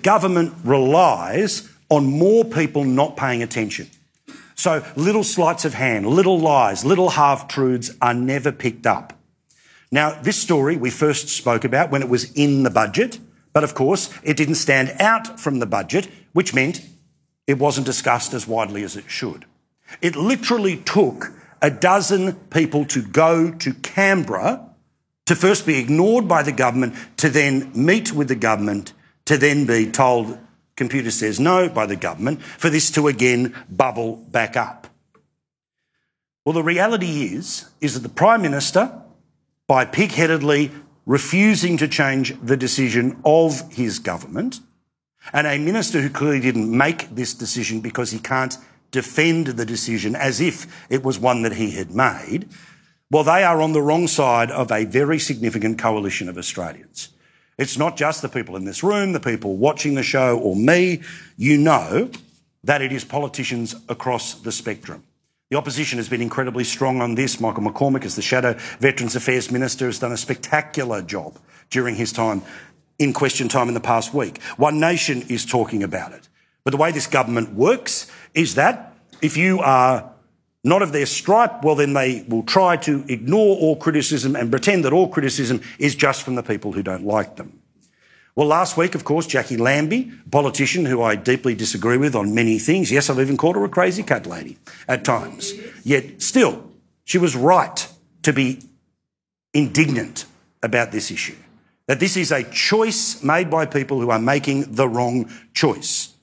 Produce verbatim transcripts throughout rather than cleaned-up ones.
government relies on more people not paying attention. So little sleights of hand, little lies, little half-truths are never picked up. Now, this story we first spoke about when it was in the budget, but of course it didn't stand out from the budget, which meant it wasn't discussed as widely as it should. It literally took a dozen people to go to Canberra to first be ignored by the government, to then meet with the government, to then be told computer says no by the government, for this to again bubble back up. Well, the reality is, is that the Prime Minister, by pig-headedly refusing to change the decision of his government, and a minister who clearly didn't make this decision because he can't defend the decision as if it was one that he had made, well, they are on the wrong side of a very significant coalition of Australians. It's not just the people in this room, the people watching the show, or me. You know that it is politicians across the spectrum. The opposition has been incredibly strong on this. Michael McCormack, as the Shadow Veterans Affairs Minister, has done a spectacular job during his time in question time in the past week. One Nation is talking about it. But the way this government works is that if you are not of their stripe, well, then they will try to ignore all criticism and pretend that all criticism is just from the people who don't like them. Well, last week, of course, Jackie Lambie, a politician who I deeply disagree with on many things. Yes, I've even called her a crazy cat lady at times. Yet still, she was right to be indignant about this issue, that this is a choice made by people who are making the wrong choice.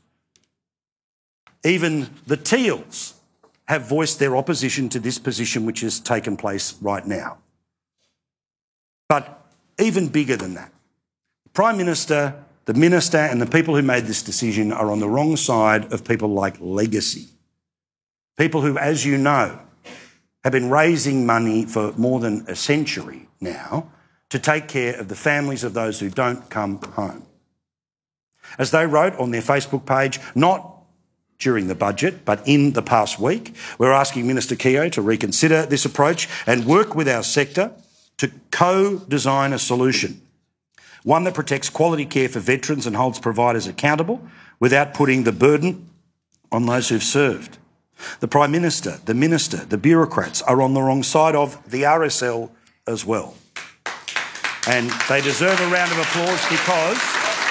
Even the Teals have voiced their opposition to this position which has taken place right now. But even bigger than that, the Prime Minister, the Minister and the people who made this decision are on the wrong side of people like Legacy. People who, as you know, have been raising money for more than a century now to take care of the families of those who don't come home. As they wrote on their Facebook page, not during the budget, but in the past week, we're asking Minister Keogh to reconsider this approach and work with our sector to co-design a solution, one that protects quality care for veterans and holds providers accountable without putting the burden on those who've served. The Prime Minister, the Minister, the bureaucrats are on the wrong side of the R S L as well. And they deserve a round of applause because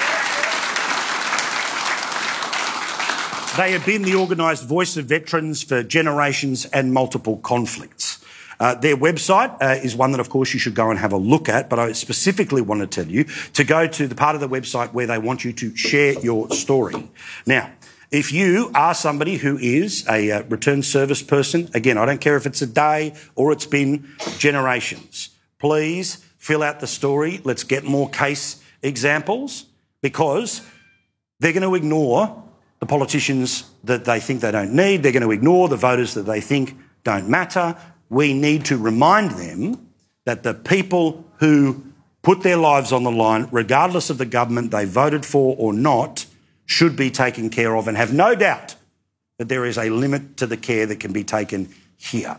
they have been the organised voice of veterans for generations and multiple conflicts. Uh, their website uh, is one that, of course, you should go and have a look at, but I specifically want to tell you to go to the part of the website where they want you to share your story. Now, if you are somebody who is a uh, return service person, again, I don't care if it's a day or it's been generations, please fill out the story. Let's get more case examples, because they're going to ignore the politicians that they think they don't need. They're going to ignore the voters that they think don't matter. We need to remind them that the people who put their lives on the line, regardless of the government they voted for or not, should be taken care of, and have no doubt that there is a limit to the care that can be taken here.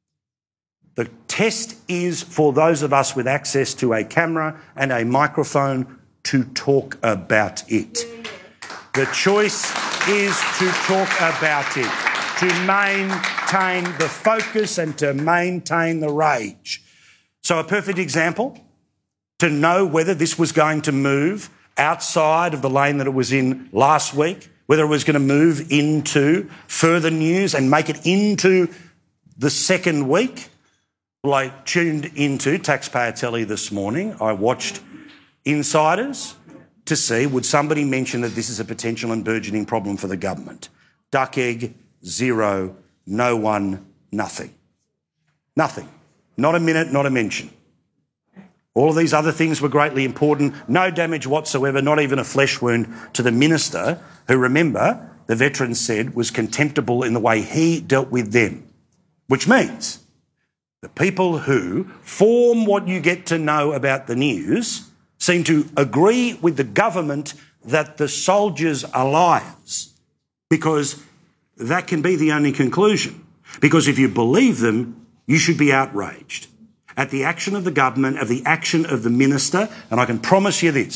The test is for those of us with access to a camera and a microphone to talk about it. The choice is to talk about it, to maintain the focus and to maintain the rage. So a perfect example, to know whether this was going to move outside of the lane that it was in last week, whether it was going to move into further news and make it into the second week. Well, I tuned into Taxpayer Telly this morning. I watched Insiders to see, would somebody mention that this is a potential and burgeoning problem for the government? Duck egg, zero, no one, nothing. Nothing. Not a minute, not a mention. All of these other things were greatly important. No damage whatsoever, not even a flesh wound to the minister, who, remember, the veterans said was contemptible in the way he dealt with them. Which means the people who form what you get to know about the news seem to agree with the government that the soldiers are liars, because that can be the only conclusion. Because if you believe them, you should be outraged at the action of the government, of the action of the minister. And I can promise you this,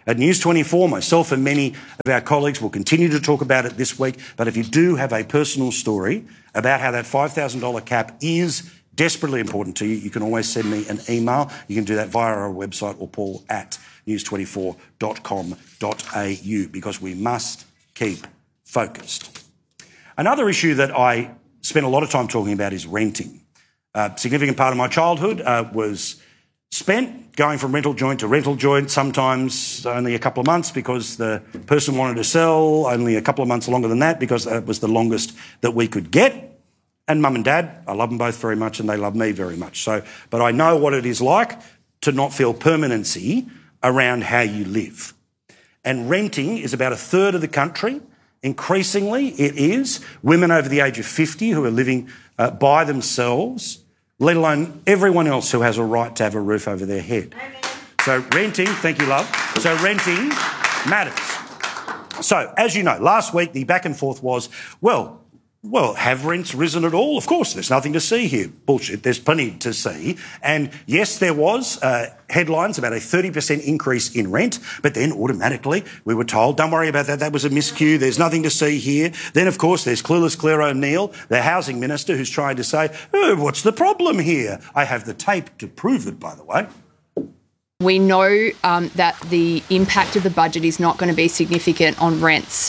At News twenty-four, myself and many of our colleagues will continue to talk about it this week. But if you do have a personal story about how that five thousand dollars cap is desperately important to you, you can always send me an email. You can do that via our website or paul at news twenty-four dot com dot a u, because we must keep focused. Another issue that I spent a lot of time talking about is renting. A significant part of my childhood uh, was spent going from rental joint to rental joint, sometimes only a couple of months because the person wanted to sell, only a couple of months longer than that because that was the longest that we could get. And mum and dad, I love them both very much and they love me very much. So, but I know what it is like to not feel permanency around how you live. And renting is about a third of the country. Increasingly, it is women over the age of fifty who are living uh, by themselves, let alone everyone else who has a right to have a roof over their head. Amen. So renting, thank you, love. So renting matters. So, as you know, last week the back and forth was, well, well, have rents risen at all? Of course, there's nothing to see here. Bullshit, there's plenty to see. And yes, there was uh, headlines about a thirty percent increase in rent, but then automatically we were told, don't worry about that, that was a miscue, there's nothing to see here. Then, of course, there's clueless Claire O'Neill, the housing minister, who's trying to say, oh, what's the problem here? I have the tape to prove it, by the way. We know um, that the impact of the budget is not going to be significant on rents.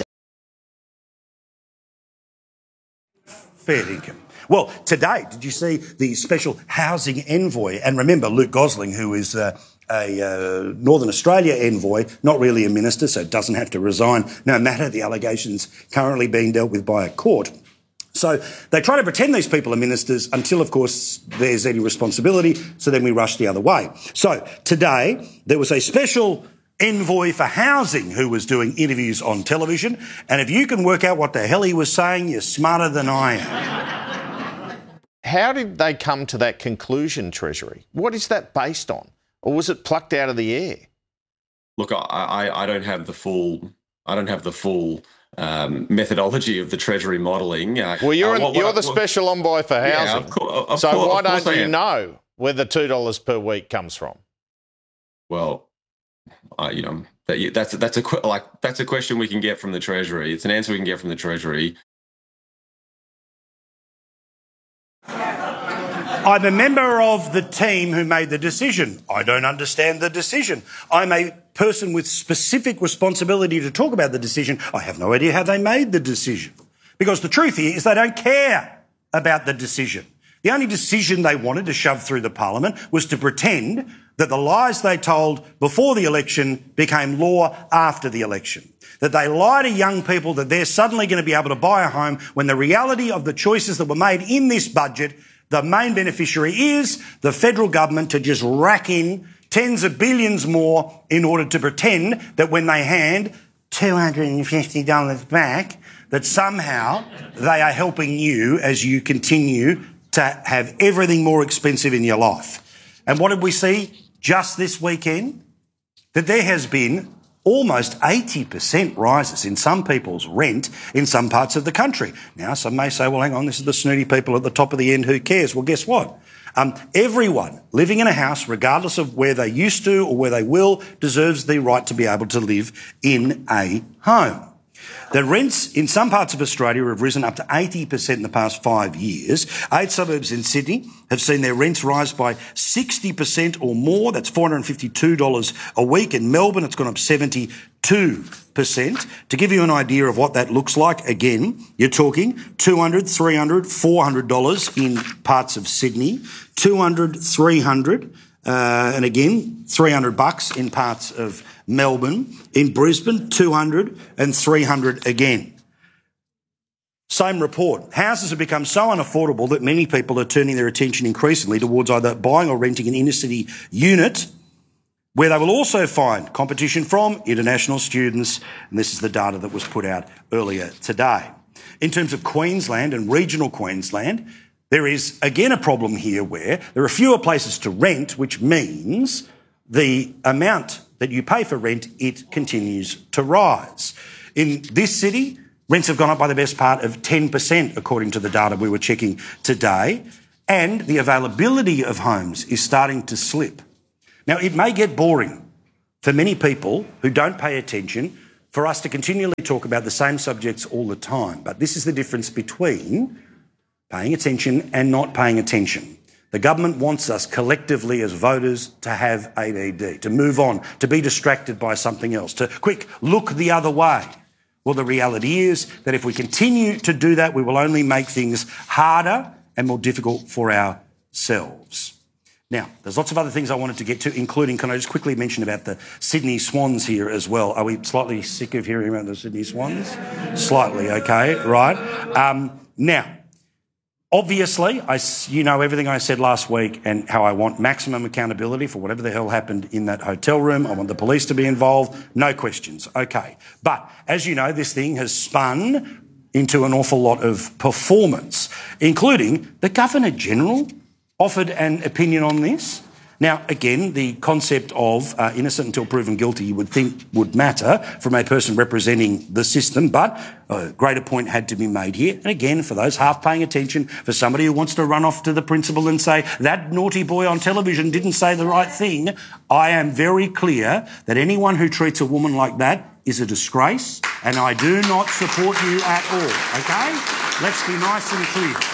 Fair income. Well, today, did you see the special housing envoy? And remember, Luke Gosling, who is uh, a uh, Northern Australia envoy, not really a minister, so doesn't have to resign, no matter the allegations currently being dealt with by a court. So they try to pretend these people are ministers until, of course, there's any responsibility, so then we rush the other way. So today, there was a special envoy for housing who was doing interviews on television, and if you can work out what the hell he was saying, you're smarter than I am. How did they come to that conclusion, Treasury? What is that based on? Or was it plucked out of the air? Look, I, I, I don't have the full I don't have the full um, methodology of the Treasury modelling. Uh, well, you're, uh, an, what, you're what, the what, special envoy for housing. Yeah, of course, of so course, why of course don't I you am. know where the two dollars per week comes from? Well, Uh, you know, that, that's that's a like that's a question we can get from the Treasury. It's an answer we can get from the Treasury. I'm a member of the team who made the decision. I don't understand the decision. I'm a person with specific responsibility to talk about the decision. I have no idea how they made the decision. Because the truth is they don't care about the decision. The only decision they wanted to shove through the parliament was to pretend that the lies they told before the election became law after the election. That they lie to young people that they're suddenly going to be able to buy a home when the reality of the choices that were made in this budget, the main beneficiary is the federal government to just rack in tens of billions more in order to pretend that when they hand two hundred fifty dollars back, that somehow they are helping you as you continue to have everything more expensive in your life. And what did we see just this weekend? That there has been almost eighty percent rises in some people's rent in some parts of the country. Now, some may say, well, hang on, this is the snooty people at the top of the end, who cares? Well, guess what? Um, everyone living in a house, regardless of where they used to or where they will, deserves the right to be able to live in a home. The rents in some parts of Australia have risen up to eighty percent in the past five years. Eight suburbs in Sydney have seen their rents rise by sixty percent or more. That's four hundred fifty-two dollars a week. In Melbourne, it's gone up seventy-two percent. To give you an idea of what that looks like, again, you're talking two hundred dollars, three hundred dollars, four hundred dollars in parts of Sydney, two hundred dollars, three hundred dollars, uh, and again, three hundred bucks in parts of Melbourne. In Brisbane, two hundred and three hundred again. Same report. Houses have become so unaffordable that many people are turning their attention increasingly towards either buying or renting an inner-city unit, where they will also find competition from international students, and this is the data that was put out earlier today. In terms of Queensland and regional Queensland, there is again a problem here where there are fewer places to rent, which means the amount that you pay for rent, it continues to rise. In this city, rents have gone up by the best part of ten percent, according to the data we were checking today, and the availability of homes is starting to slip. Now, it may get boring for many people who don't pay attention for us to continually talk about the same subjects all the time. But this is the difference between paying attention and not paying attention. The government wants us collectively as voters to have A D D, to move on, to be distracted by something else, to, quick, look the other way. Well, the reality is that if we continue to do that, we will only make things harder and more difficult for ourselves. Now, there's lots of other things I wanted to get to, including, can I just quickly mention about the Sydney Swans here as well? Are we slightly sick of hearing about the Sydney Swans? Slightly, okay, right. Um, now, obviously, I, you know everything I said last week and how I want maximum accountability for whatever the hell happened in that hotel room. I want the police to be involved. No questions. Okay. But as you know, this thing has spun into an awful lot of performance, including the Governor-General offered an opinion on this. Now, again, the concept of uh, innocent until proven guilty you would think would matter from a person representing the system, but a greater point had to be made here. And again, for those half paying attention, for somebody who wants to run off to the principal and say, that naughty boy on television didn't say the right thing, I am very clear that anyone who treats a woman like that is a disgrace, and I do not support you at all, OK? Let's be nice and clear.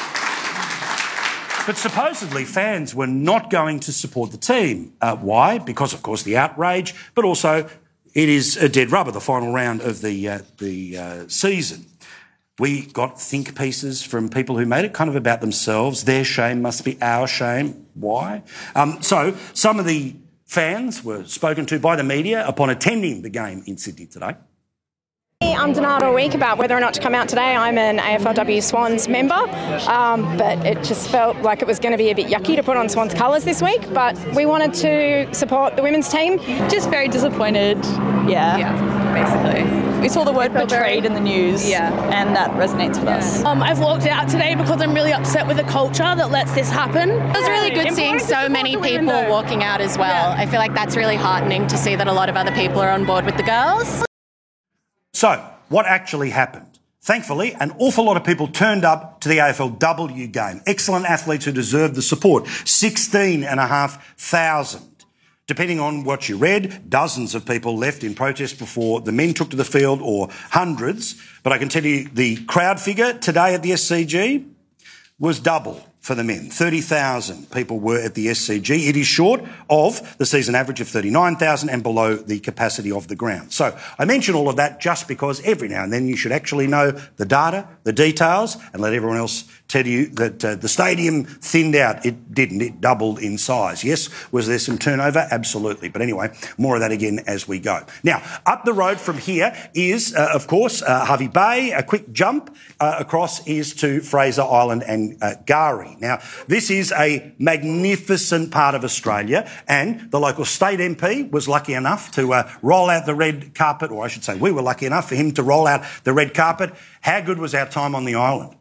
But supposedly fans were not going to support the team. Uh, why? Because, of course, the outrage, but also it is a dead rubber, the final round of the, uh, the uh, season. We got think pieces from people who made it kind of about themselves. Their shame must be our shame. Why? Um, so some of the fans were spoken to by the media upon attending the game in Sydney today. I'm denied all week about whether or not to come out today. I'm an A F L W Swans member, um, but it just felt like it was going to be a bit yucky to put on Swans colours this week, but we wanted to support the women's team. Just very disappointed, yeah, yeah basically. We saw the word betrayed in the news, yeah, and that resonates with yeah. us. Um, I've walked out today because I'm really upset with the culture that lets this happen. It was really good seeing so many people walking out as well. Yeah. I feel like that's really heartening to see that a lot of other people are on board with the girls. So, what actually happened? Thankfully, an awful lot of people turned up to the A F L W game. Excellent athletes who deserved the support. sixteen and a half thousand. Depending on what you read, dozens of people left in protest before the men took to the field, or hundreds. But I can tell you the crowd figure today at the S C G was double for the men. thirty thousand people were at the S C G. It is short of the season average of thirty-nine thousand and below the capacity of the ground. So I mention all of that just because every now and then you should actually know the data, the details, and let everyone else tell you that uh, the stadium thinned out. It didn't. It doubled in size. Yes, was there some turnover? Absolutely. But anyway, more of that again as we go. Now, up the road from here is, uh, of course, uh, Hervey Bay. A quick jump uh, across is to Fraser Island and uh, Gari. Now, this is a magnificent part of Australia, and the local state M P was lucky enough to uh, roll out the red carpet, or I should say we were lucky enough for him to roll out the red carpet. How good was our time on the island?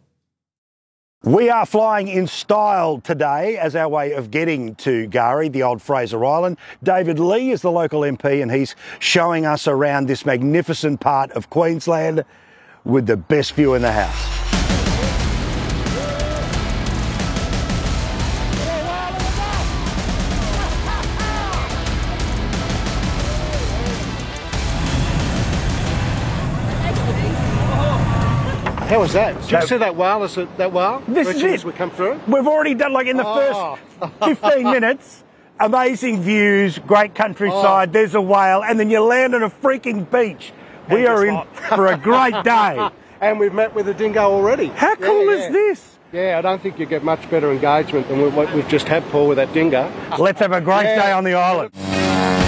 We are flying in style today as our way of getting to Gari, the old Fraser Island. David Lee is the local M P and he's showing us around this magnificent part of Queensland with the best view in the house. How was that? Did you see that whale? Is it that whale? This is it. As we come through? We've already done, like in the oh. first fifteen minutes, amazing views, great countryside, oh. there's a whale, and then you land on a freaking beach. And we are in hot. for a great day. And we've met with a dingo already. How cool yeah, yeah. is this? Yeah, I don't think you get much better engagement than what we've just had, Paul, with that dingo. Let's have a great yeah. day on the island.